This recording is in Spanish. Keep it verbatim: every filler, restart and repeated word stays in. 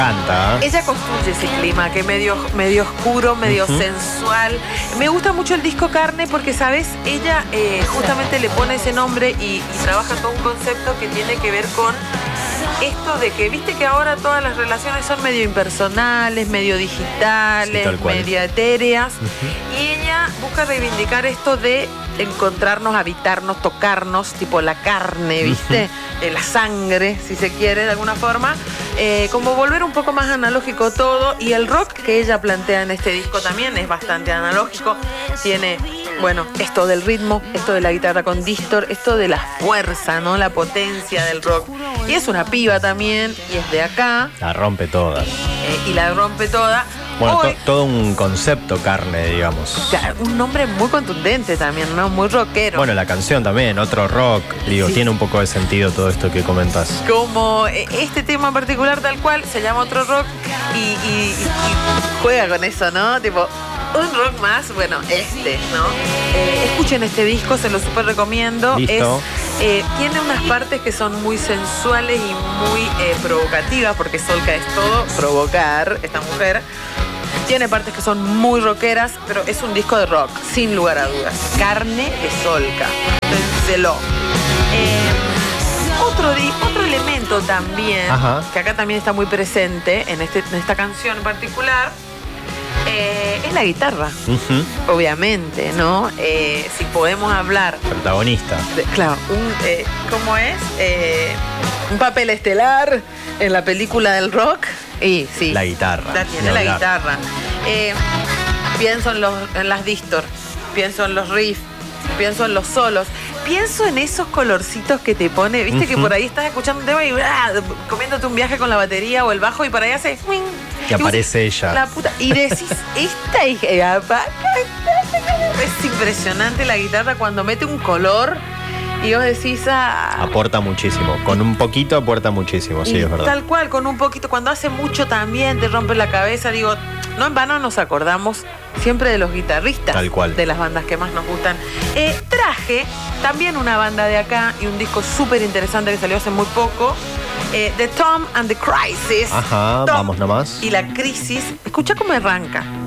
Canta. Ella construye ese clima que es medio, medio oscuro, medio uh-huh. sensual. Me gusta mucho el disco Carne porque, ¿sabes? Ella eh, justamente le pone ese nombre y, y trabaja todo un concepto que tiene que ver con esto de que, viste que ahora todas las relaciones son medio impersonales, medio digitales, sí, medio etéreas. Uh-huh. Y ella busca reivindicar esto de encontrarnos, habitarnos, tocarnos, tipo la carne, ¿viste? Uh-huh. eh, la sangre, si se quiere, de alguna forma. Eh, como volver un poco más analógico todo. Y el rock que ella plantea en este disco también es bastante analógico. Tiene, bueno, esto del ritmo, esto de la guitarra con distor, esto de la fuerza, ¿no? La potencia del rock. Y es una piba también, y es de acá. La rompe toda. Eh, y la rompe toda. Bueno, Hoy, to, todo un concepto Carne, digamos. Claro, un nombre muy contundente también, ¿no? Muy rockero. Bueno, la canción también, otro rock. Digo, sí. Tiene un poco de sentido todo esto que comentas. Como este tema en particular, tal cual, se llama Otro Rock y, y, y, y juega con eso, ¿no? Tipo, un rock más, bueno, este, ¿no? Eh, escuchen este disco, se lo súper recomiendo. Listo. Es, eh, tiene unas partes que son muy sensuales y muy eh, provocativas, porque Solka es todo provocar, esta mujer. Tiene partes que son muy rockeras, pero es un disco de rock, sin lugar a dudas. Carne de Solka. Pénselo. Eh, otro, di, otro elemento también, Ajá. que acá también está muy presente en, este, en esta canción en particular, eh, es la guitarra. Uh-huh. Obviamente, ¿no? Eh, si podemos hablar... Protagonista. De, claro, un, eh, ¿cómo es? Eh, un papel estelar en la película del rock. Y sí, la guitarra. La tiene la guitarra. Eh, pienso en, los, en las distor, pienso en los riffs, pienso en los solos, pienso en esos colorcitos que te pone, viste uh-huh. que por ahí estás escuchando un tema y ah, comiéndote un viaje con la batería o el bajo y por ahí hace... Y aparece ella. La puta, y decís, esta hija... Es impresionante la guitarra cuando mete un color... Y vos decís... Ah, aporta muchísimo. Con un poquito aporta muchísimo, sí, es verdad. Tal cual, con un poquito. Cuando hace mucho también te rompe la cabeza. Digo, no en vano nos acordamos siempre de los guitarristas. Tal cual. De las bandas que más nos gustan. Eh, traje también una banda de acá y un disco súper interesante que salió hace muy poco. Eh, The Tom and the Crisis. Ajá, Tom vamos nomás. Y la crisis. Escucha cómo arranca.